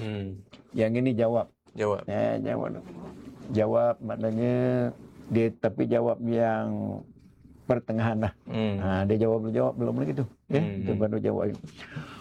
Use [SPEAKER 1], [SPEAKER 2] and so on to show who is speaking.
[SPEAKER 1] Yang ini jawab.
[SPEAKER 2] Jawab.
[SPEAKER 1] Jawab maknanya dia, tapi jawab yang pertengahan lah. Dia jawab belum lagi tu. Itu baru jawab.